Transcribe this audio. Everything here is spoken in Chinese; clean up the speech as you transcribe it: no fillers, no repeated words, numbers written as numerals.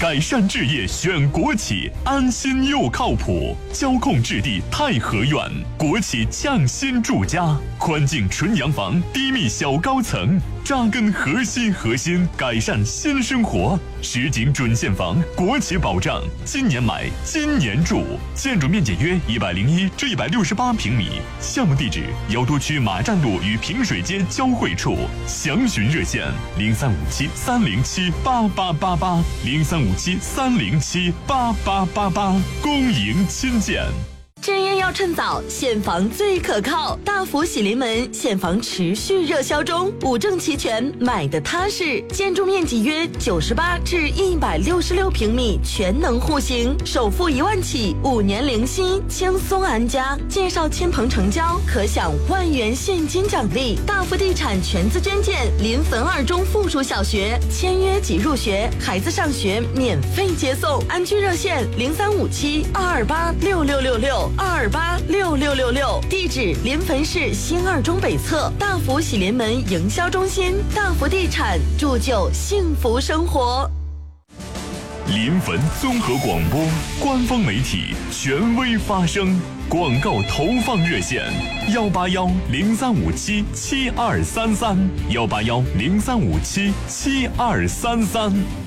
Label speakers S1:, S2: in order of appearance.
S1: 改善置业选国企，安心又靠谱。交控置地太和苑，国企匠心住家，宽净纯洋房，低密小高层，扎根核心，改善新生活。实景准现房，国企保障，今年买，今年住。建筑面积约101至168平米。项目地址：瑶都区马站路与平水街交汇处。详询热线：0357-307-8888，0357-307-8888。恭迎亲见。
S2: 置业要趁早，现房最可靠。大福喜临门现房持续热销中，5证齐全，买的踏实。建筑面积约98至166平米，全能户型，首付1万起，5年零息，轻松安家。介绍亲朋成交，可享1万元现金奖励。大福地产全资捐建临汾2中附属小学，签约即入学，孩子上学免费接送。安居热线0357-228-6666。228-6666，地址临汾市新2中北侧，大福喜临门营销中心，大福地产，铸就幸福生活。
S1: 临汾综合广播官方媒体，权威发声。广告投放热线：181-0357-7233，181-0357-7233。